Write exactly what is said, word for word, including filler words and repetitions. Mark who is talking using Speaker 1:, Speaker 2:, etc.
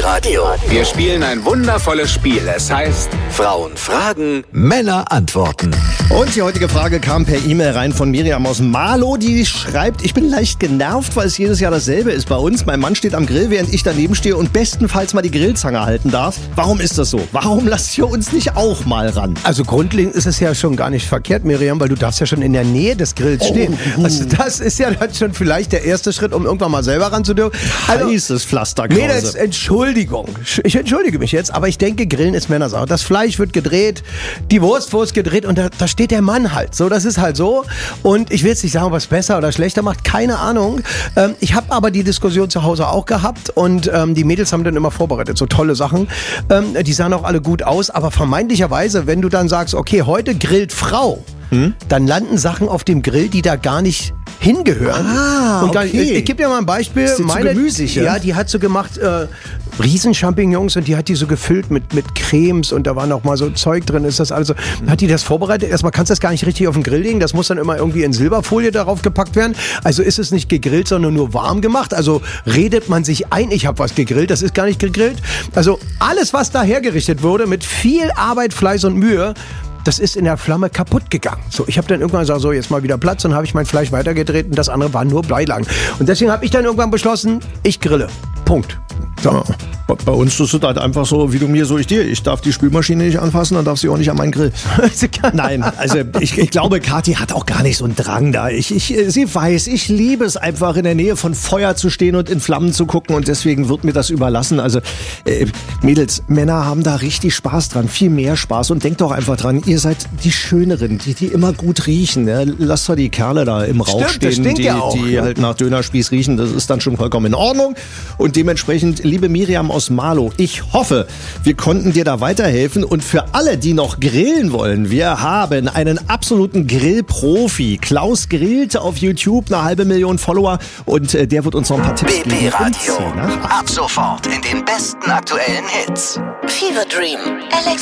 Speaker 1: Radio.
Speaker 2: Wir spielen ein wundervolles Spiel. Es heißt
Speaker 1: Frauen fragen,
Speaker 3: Männer antworten.
Speaker 4: Und die heutige Frage kam per E-Mail rein von Miriam aus Marlow, die schreibt, ich bin leicht genervt, weil es jedes Jahr dasselbe ist bei uns. Mein Mann steht am Grill, während ich daneben stehe und bestenfalls mal die Grillzange halten darf. Warum ist das so? Warum lasst ihr uns nicht auch mal ran?
Speaker 5: Also grundlegend ist es ja schon gar nicht verkehrt, Miriam, weil du darfst ja schon in der Nähe des Grills stehen.
Speaker 4: Oh.
Speaker 5: Also das ist ja dann schon vielleicht der erste Schritt, um irgendwann mal selber ran zu dürfen. Also,
Speaker 4: Heißes Pflasterkrause.
Speaker 5: Mädels, Entschuldigung. Ich entschuldige mich jetzt, aber ich denke, Grillen ist Männersache. Das Fleisch wird gedreht, die Wurstwurst gedreht und da, da steht der Mann halt. So, das ist halt so. Und ich will jetzt nicht sagen, was besser oder schlechter macht, keine Ahnung. Ähm, ich habe aber die Diskussion zu Hause auch gehabt und ähm, die Mädels haben dann immer vorbereitet, so tolle Sachen. Ähm, die sahen auch alle gut aus, aber vermeintlicherweise, wenn du dann sagst, okay, heute grillt Frau, hm? dann landen Sachen auf dem Grill, die da gar nicht hingehören.
Speaker 4: Ah,
Speaker 5: und gar,
Speaker 4: okay.
Speaker 5: ich, ich gebe dir mal ein Beispiel.
Speaker 4: Ist die zu gemüsig, ja?
Speaker 5: Ja, die hat so gemacht, äh, Riesenchampignons und die hat die so gefüllt mit, mit Cremes und da war noch mal so Zeug drin. Ist das also, hat die das vorbereitet? Erstmal kannst du das gar nicht richtig auf den Grill legen. Das muss dann immer irgendwie in Silberfolie darauf gepackt werden. Also ist es nicht gegrillt, sondern nur warm gemacht. Also redet man sich ein, ich habe was gegrillt, das ist gar nicht gegrillt. Also alles, was da hergerichtet wurde, mit viel Arbeit, Fleiß und Mühe, das ist in der Flamme kaputt gegangen. So, ich habe dann irgendwann gesagt, so jetzt mal wieder Platz und habe ich mein Fleisch weitergedreht und das andere war nur Beilagen. Und deswegen habe ich dann irgendwann beschlossen, ich grille. Punkt.
Speaker 4: So. Bei uns tust du halt einfach so, wie du mir, so ich dir. Ich darf die Spülmaschine nicht anfassen, dann darf sie auch nicht an meinen Grill. Nein, also ich, ich glaube, Kathi hat auch gar nicht so einen Drang da. Ich, ich, sie weiß, ich liebe es einfach, in der Nähe von Feuer zu stehen und in Flammen zu gucken und deswegen wird mir das überlassen. Also äh, Mädels, Männer haben da richtig Spaß dran, viel mehr Spaß und denkt doch einfach dran, ihr seid die Schöneren, die, die immer gut riechen. Ja? Lasst doch die Kerle da im Rauch
Speaker 5: Stimmt, das
Speaker 4: stehen,
Speaker 5: stinkt
Speaker 4: die,
Speaker 5: ja auch.
Speaker 4: die halt nach Dönerspieß riechen. Das ist dann schon vollkommen in Ordnung und dementsprechend, liebe Miriam aus Marlow, ich hoffe, wir konnten dir da weiterhelfen und für alle, die noch grillen wollen, wir haben einen absoluten Grillprofi. Klaus grillt auf YouTube, eine halbe Million Follower und äh, der wird uns noch ein paar Tipps
Speaker 1: B
Speaker 4: geben.
Speaker 1: B Radio.
Speaker 4: zehn nach acht.
Speaker 1: Ab sofort in den besten aktuellen Hits.
Speaker 6: Fever Dream, Alex